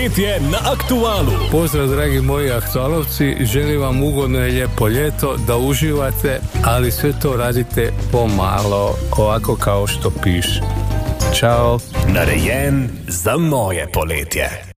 Poletje na aktualu. Pozdrav dragi moji aktualovci, želim vam ugodno i lijepo ljeto, da uživate, ali sve to radite pomalo, ovako kao što piše. Ćao. Narejen za moje poletje.